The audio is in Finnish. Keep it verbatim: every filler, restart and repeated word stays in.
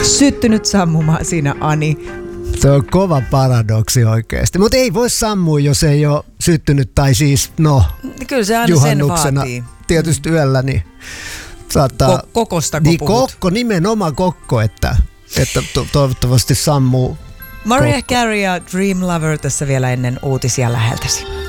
syttynyt sammumaan siinä, Ani. Se on kova paradoksi oikeasti. Mutta ei voi sammua, jos ei ole syttynyt, tai siis no, kyllä se aina juhannuksena, sen vaatii. tietysti yöllä, niin saattaa... Ko- kokostako niin puhut? kokko, nimenomaan kokko, että, että to- toivottavasti sammuu. Mariah Carey ja Dream Lover tässä vielä ennen uutisia läheltäsi.